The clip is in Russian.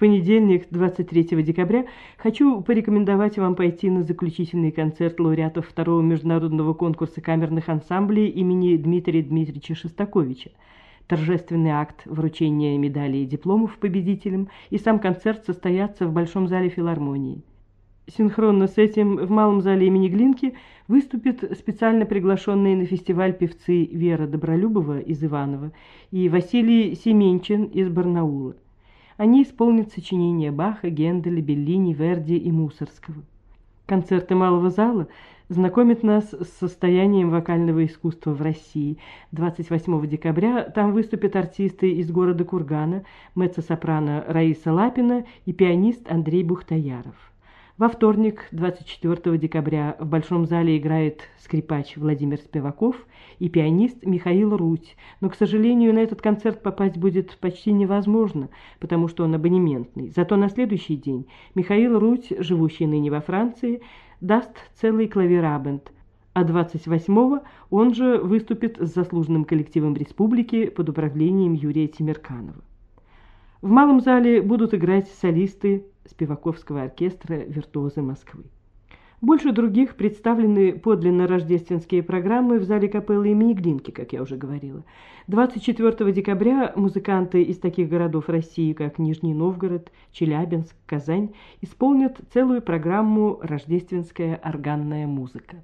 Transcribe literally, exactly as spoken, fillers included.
понедельник, двадцать третьего декабря, хочу порекомендовать вам пойти на заключительный концерт лауреатов второго международного конкурса камерных ансамблей имени Дмитрия Дмитриевича Шостаковича. Торжественный акт вручения медалей и дипломов победителям и сам концерт состоятся в Большом зале филармонии. Синхронно с этим в Малом зале имени Глинки выступят специально приглашенные на фестиваль певцы Вера Добролюбова из Иваново и Василий Семенчин из Барнаула. Они исполнят сочинения Баха, Генделя, Беллини, Верди и Мусорского. Концерты Малого зала знакомят нас с состоянием вокального искусства в России. двадцать восьмого декабря там выступят артисты из города Кургана, меццо-сопрано Раиса Лапина и пианист Андрей Бухтаяров. Во вторник, двадцать четвёртого декабря, в Большом зале играет скрипач Владимир Спиваков и пианист Михаил Руть, но, к сожалению, на этот концерт попасть будет почти невозможно, потому что он абонементный. Зато на следующий день Михаил Руть, живущий ныне во Франции, даст целый клавирабенд, а двадцать восьмого он же выступит с заслуженным коллективом республики под управлением Юрия Тимирканова. В Малом зале будут играть солисты Спиваковского оркестра «Виртуозы Москвы». Больше других представлены подлинно рождественские программы в зале капеллы имени Глинки, как я уже говорила. двадцать четвёртого декабря музыканты из таких городов России, как Нижний Новгород, Челябинск, Казань, исполнят целую программу «Рождественская органная музыка».